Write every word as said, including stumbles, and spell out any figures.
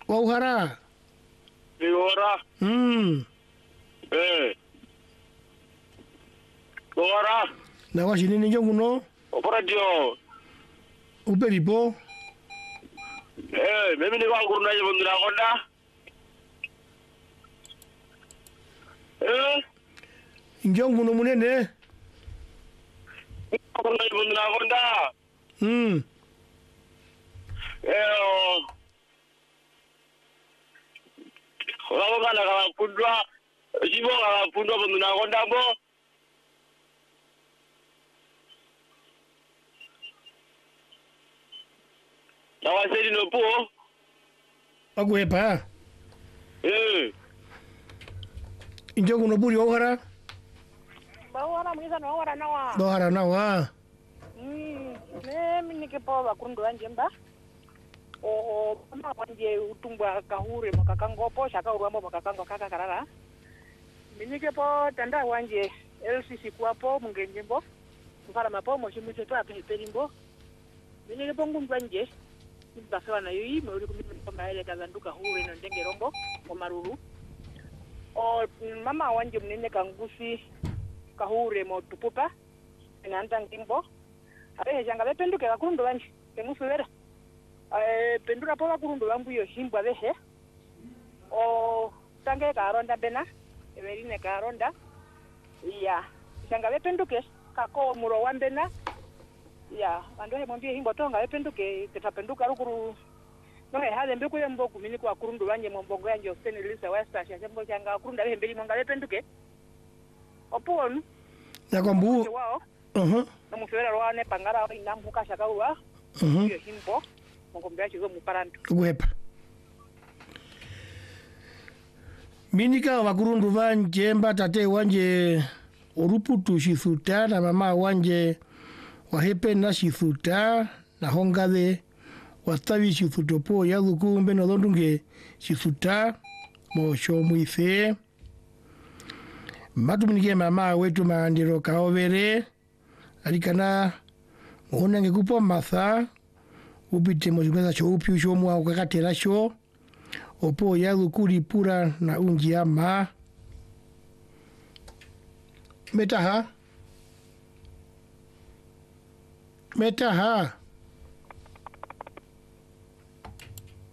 Wauhara. Iora. Hmm. Eh. Ora. Na washi nini njongu no? Opora dio. Uperipo. Eh, mimi ni wangu na jibu ndirakonda. Eh. Njongu no munene. Wangu na jibu ndirakonda. Hmm. Eh. Wangu kana kala kundwa. Jibu kala kundwa bundu ndirakonda bo. Na waseli no po. Agwepa. Eh. Njongu no buri wauhara. Bawara mwisa no wara nawa. Wauhara na wa. Mm, ne minike po bakundu wanje mba. O o mama wanje utumbwa kahure makakango shaka urwambo makakango kaka karara. Minike po tanda wanje L C C kwapo mungenjimbo. Mfara mapo moshimite to ape perimbo. Minike po ngumbu wanje. Basewa na yui mwuri kumiko maele kazanduka hure no ndenge rombo kwa maruru. O mama wanje mnene kangusi kahure mo tupupa. Nganta ngimbo. Abe janga bependuke bakundu banje kemusubera. Eh pendura po bakundu bambu yo shimbwa behe. O tange karonda bena eberine karonda. Ya janga bependuke kako muro wambena. Ya ando he mwambie himbo tonga bependuke tetapenduka rukuru. No he hale mbeku yembo kumini kwa kurundu banje mombongo yanje Stanley Lisa West Asia jambo janga kurunda behe mbeli mwanga bependuke. Oponu Nakwambu. wao. Mhm. Namusubera rwane pangara inambuka shakawa. Mhm. Yo himbo mongombe yacho zo muparantu. Agwepa. Minika wakurundu vanje mba tate wanje oruputu shithuta na mama wanje wahepe na shithuta na hongade watavi shithutopo ya dhukumbe no dhondunge shithuta mosho muife matuminike mama wetu maandiro kaovere alikana muhonange kupo matha upite mojibeza cho upi usho mwa ukakatera sho opo ya dhukuri pura na unji ama metaha metaha